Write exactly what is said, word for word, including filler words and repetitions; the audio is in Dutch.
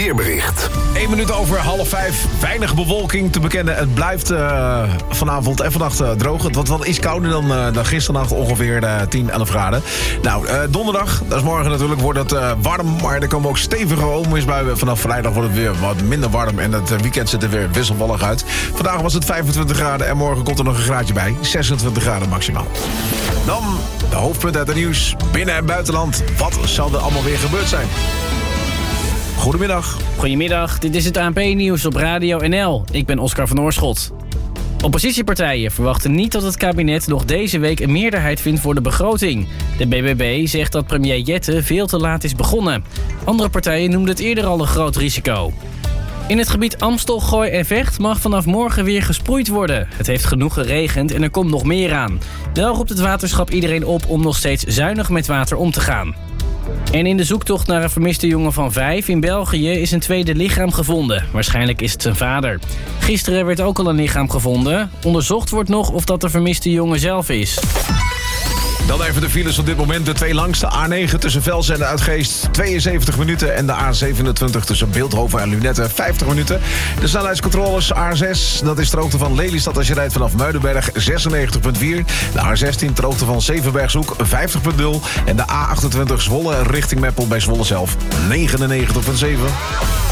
weerbericht. Eén minuut over half vijf. Weinig bewolking te bekennen. Het blijft uh, vanavond en vannacht uh, droog. Het wordt wat iets kouder dan, uh, dan gisternacht. Ongeveer uh, tien, elf graden. Nou, uh, donderdag, dat is morgen natuurlijk, wordt het uh, warm. Maar er komen ook stevige onweersbuien. Vanaf vrijdag wordt het weer wat minder warm. En het weekend ziet er weer wisselvallig uit. Vandaag was het vijfentwintig graden. En morgen komt er nog een graadje bij. zesentwintig graden maximaal. Dan de hoofdpunten uit het nieuws. Binnen- en buitenland. Wat zal er allemaal weer gebeurd zijn? Goedemiddag. Goedemiddag, dit is het A N P-nieuws op Radio N L. Ik ben Oscar van Oorschot. Oppositiepartijen verwachten niet dat het kabinet nog deze week een meerderheid vindt voor de begroting. De B B B zegt dat premier Jette veel te laat is begonnen. Andere partijen noemden het eerder al een groot risico. In het gebied Amstel, Gooi en Vecht mag vanaf morgen weer gesproeid worden. Het heeft genoeg geregend en er komt nog meer aan. Wel roept het waterschap iedereen op om nog steeds zuinig met water om te gaan. En in de zoektocht naar een vermiste jongen van vijf in België is een tweede lichaam gevonden. Waarschijnlijk is het zijn vader. Gisteren werd ook al een lichaam gevonden. Onderzocht wordt nog of dat de vermiste jongen zelf is. Dan even de files op dit moment. De twee langste. A negen tussen Velsen en Uitgeest tweeënzeventig minuten. En de A zevenentwintig tussen Beeldhoven en Lunetten vijftig minuten. De snelheidscontroles A zes. Dat is ter hoogte van Lelystad als je rijdt vanaf Muidenberg zesennegentig komma vier. De A zestien ter hoogte van Zevenbergshoek vijftig komma nul. En de A achtentwintig Zwolle richting Meppel bij Zwolle zelf negenennegentig komma zeven.